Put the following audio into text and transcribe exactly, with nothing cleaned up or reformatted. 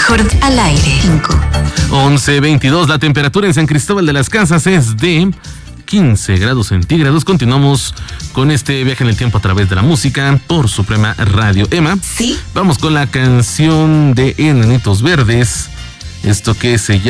mejor al aire. cinco. once veintidós, la temperatura en San Cristóbal de las Casas es de quince grados centígrados. Continuamos con este viaje en el tiempo a través de la música por Suprema Radio. Emma, sí. Vamos con la canción de Enanitos Verdes. Esto que se llama